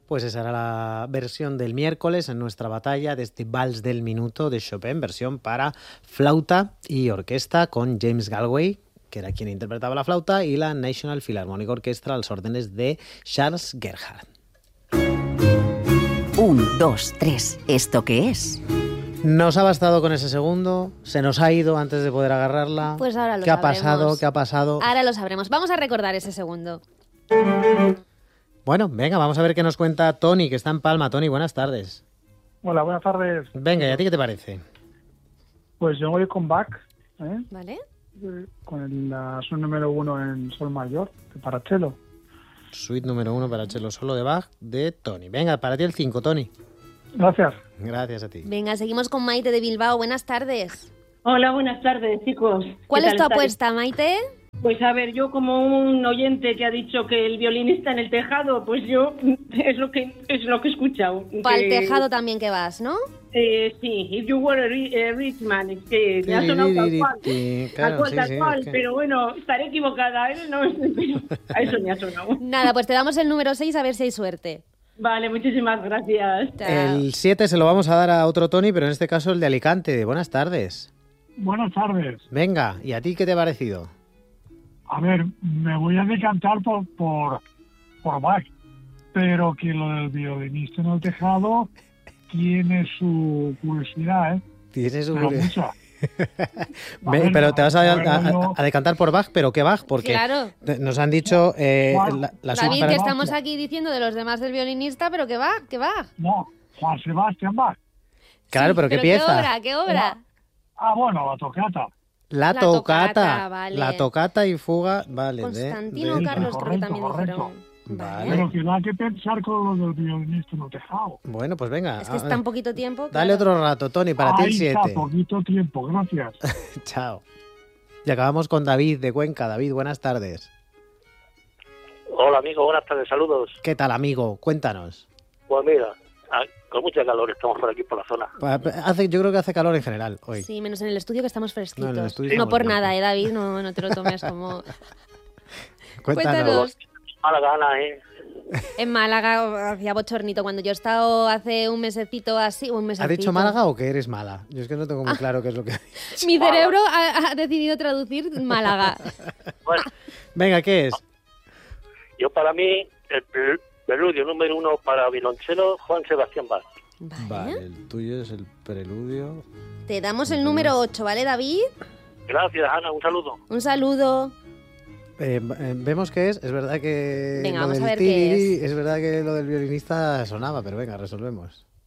Pues esa era la versión del miércoles en nuestra batalla de este Vals del Minuto de Chopin, versión para flauta y orquesta con James Galway, que era quien interpretaba la flauta, y la National Philharmonic Orchestra a las órdenes de Charles Gerhardt. 1, 2, 3. ¿Esto qué es? Nos ha bastado con ese segundo, se nos ha ido antes de poder agarrarla. Pues ahora lo ¿Qué ha sabremos. pasado? ¿Qué ha pasado? Ahora lo sabremos. Vamos a recordar ese segundo. Bueno, venga, vamos a ver qué nos cuenta Tony, que está en Palma. Tony, buenas tardes. Hola, buenas tardes. Venga, ¿y a ti qué te parece? Pues yo voy con Bach, ¿Vale? con la su número 1 en sol mayor, para cello. Suite número 1 para cello solo de Bach de Tony. Venga, para ti el 5, Tony. Gracias. Gracias a ti. Venga, seguimos con Maite de Bilbao. Buenas tardes. Hola, buenas tardes, chicos. ¿Cuál ¿Qué es tu tal estáis? apuesta, Maite? Pues a ver, yo como un oyente que ha dicho que el violinista en el tejado, pues yo es lo que he escuchado. Para el Que, tejado también que vas, ¿no? sí, If You Were a Rich Man, es que me ha sonado tal cual, Claro, tal cual, es que- pero bueno, estaré equivocada, ¿eh? No, pero a eso me ha sonado. Nada, pues te damos el número 6 a ver si hay suerte. Vale, muchísimas gracias. Chao. El 7 se lo vamos a dar a otro Tony, pero en este caso el de Alicante. Buenas tardes. Buenas tardes. Venga, ¿y a ti qué te ha parecido? A ver, me voy a decantar por Bach, pero que lo del violinista en el tejado tiene su curiosidad, ¿eh? Tienes un... Pero mucha. Pero te vas a Bueno, decantar por Bach, ¿pero qué Bach? Porque Claro. nos han dicho la suite David, para- que estamos aquí diciendo de los demás del violinista, pero que va, que va. No, Juan Sebastián Bach. Claro, Sí, pero ¿qué pieza? ¿Qué obra? ¿Qué obra? Ah, bueno, la tocata. La La tocata. tocata, vale. La tocata y fuga, vale. Constantino de- Carlos, creo que también Correcto. dijeron. Vale. Pero que no hay que pensar con lo del violinista en el tejado. Bueno, pues venga. Es que está en poquito tiempo. Dale claro. otro rato, Tony, para ti el Ahí 7. está, poquito tiempo, gracias. Chao. Y acabamos con David de Cuenca. David, buenas tardes. Hola amigo, buenas tardes, saludos. ¿Qué tal, amigo? Cuéntanos. Pues mira, con mucha calor estamos por aquí por la zona. Yo creo que hace calor en general hoy. Sí, menos en el estudio que estamos fresquitos. No, en el estudio No estamos por bien. nada, David, no te lo tomes como... Cuéntanos. Mala gana, En Málaga hacía bochornito. Cuando yo he estado hace un mesecito así, ¿Has dicho Málaga o que eres mala? Yo es que no tengo muy claro qué es lo que... Mi cerebro ha decidido traducir Málaga. Bueno, Venga, ¿qué es? yo para mí, el preludio número 1 para violonchelo, Juan Sebastián Bach. Vale. el tuyo es el preludio. Te damos el número 8, ¿vale, David? Gracias, Ana, un saludo. Un saludo. Vemos que es verdad que... Venga, lo vamos a del ver qué tiriri, es verdad que lo del violinista sonaba, pero venga, resolvemos.